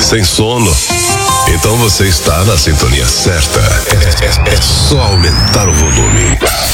sem sono? Então você está na sintonia certa. É só aumentar o volume.